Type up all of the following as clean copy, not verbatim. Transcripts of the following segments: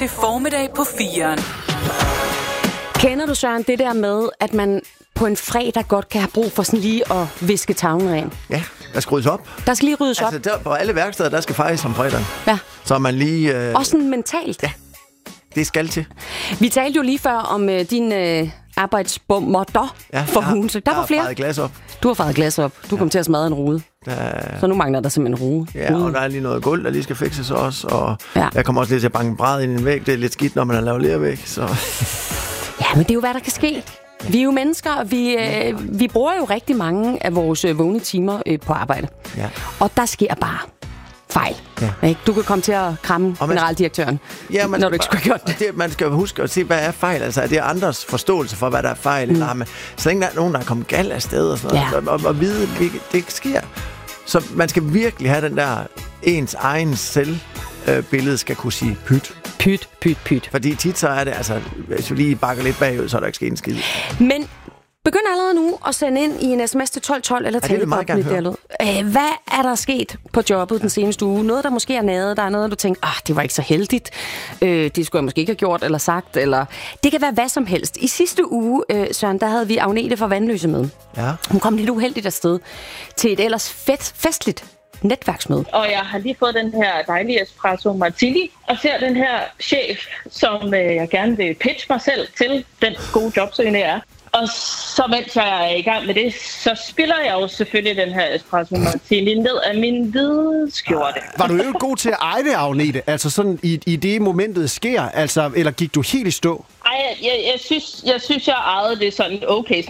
til Formiddag på 4'eren. Kender du, Søren, det der med, at man på en fredag godt kan have brug for sådan lige at viske tavlen ren? Ja, der skal ryddes op. Der skal lige ryddes op. Altså, der, på alle værksteder, der skal fejres om fredagen. Ja. Så man lige... Også sådan mentalt. Ja, det skal til. Vi talte jo lige før om din arbejdsbommer for Hunse. Der var flere. Jeg har glas op. Du har faret glas op. Du kom til at smadre en rude. Så nu mangler der simpelthen en rude. Ja, og der er lige noget gulv, der lige skal fikses også. Og jeg kommer også lidt til at banke bræd ind i en væg. Det er lidt skidt, når man har lavet lervæg. Så. Ja, men det er jo, hvad der kan ske. Vi er jo mennesker, og vi bruger jo rigtig mange af vores vågne timer på arbejde. Ja. Og der sker bare fejl. Ja. Du kan komme til at kramme generaldirektøren, når du ikke skulle have gjort det. Man skal jo huske at se, hvad er fejl. Altså, er det andres forståelse for, hvad der er fejl? Eller så længe der er nogen, der er kommet galt af sted og sådan noget, og vide, det sker. Så man skal virkelig have den der ens egen selvbillede skal kunne sige pyt. Pyt. Fordi tit så er det, altså, hvis vi lige bakker lidt bagud, så er der ikke sket en skid. Men begynd allerede nu at sende ind i en sms til 1212 eller talebobben i dialog. Hvad er der sket på jobbet den seneste uge? Noget, der måske er naget. Der er noget, du tænker, det var ikke så heldigt. Det skulle jeg måske ikke have gjort eller sagt. Eller det kan være hvad som helst. I sidste uge, Søren, der havde vi Agnete fra Vandløse med. Ja. Hun kom lidt uheldigt afsted til et ellers festligt netværksmøde. Og jeg har lige fået den her dejlige espresso martini, og ser den her chef, som jeg gerne vil pitche mig selv til, den gode jobsøgende er. Og så mens jeg er i gang med det, så spiller jeg jo selvfølgelig den her espresso martini ned af min hvide skjorte. Var du jo god til at eje det, Agnete? Altså sådan i det momentet sker, altså, eller gik du helt i stå? Ej, jeg synes, jeg ejede det sådan okay.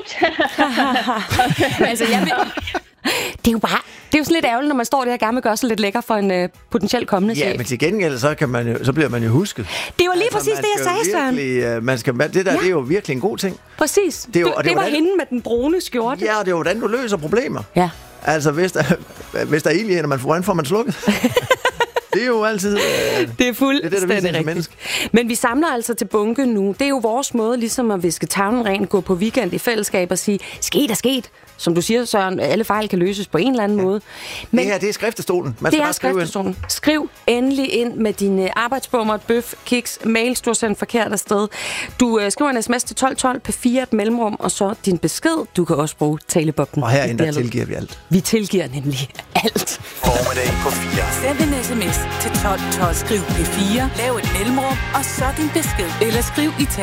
Altså, det er jo bare... Det er jo sådan lidt ærgerligt, når man står der og gerne vil gøre sig lidt lækker for en potentielt kommende chef. Ja, men til gengæld, så bliver man jo husket. Det var lige præcis det, jeg sagde, Søren. Det er jo virkelig en god ting. Præcis. Det var hende med den brune skjorte. Ja, og det er jo, hvordan du løser problemer. Ja. Altså, hvis der er ild i en, hvordan får man slukket? Det er jo altid... det er fuldstændig rigtigt. Men vi samler altså til bunke nu. Det er jo vores måde ligesom at viske tavlen ren, gå på weekend i fællesskab og sige, sket. Som du siger, Søren, alle fejl kan løses på en eller anden måde. Men det her, det er skriftestolen. Det er skriftestolen. Skriv endelig ind med dine arbejdsbommer, bøf, kiks, mails, du har sendt forkert afsted. Du skriver en sms til 1212 på 4 et mellemrum, og så din besked. Du kan også bruge talebobben. Og herinde, der tilgiver vi alt. Vi tilgiver nemlig alt. Formiddag på 4. Send en sms til 1212, skriv P4, lav et mellemrum, og så din besked. Eller skriv i